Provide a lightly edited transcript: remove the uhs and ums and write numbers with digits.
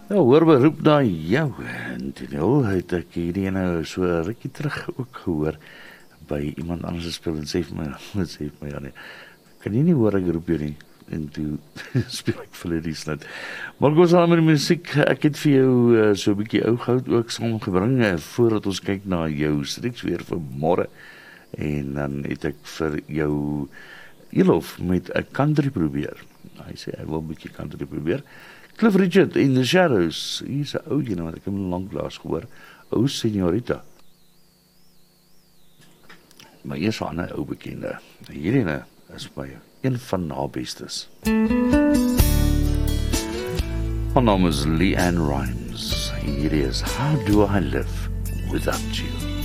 Ja, hoor beroep na jou. En toe het ek hierdie ene so 'n rukkie terug ook gehoor by iemand anders gespeel en sê vir my, ja nee, kan jy nie hoor ek roep jou nie? En toe speel ek vir die snit. Maar ons aan met die musiek. Ek het vir jou so 'n bietjie ou goud ook saamgebring voordat ons kyk na jou striks weer vir môre. En dan het ek vir jou Elof met 'n country probeer. Hy sê hy wil 'n bietjie country probeer. Cliff Richard in the Shadows. Hier's 'n ou een wat ek hom lanklaas gehoor. Ou Señorita. Maar eers 'n ander ou bekende. Hierdie ene is by een van haar bestes. Haar naam is Leanne Rimes. En hierdie is How Do I Live Without You?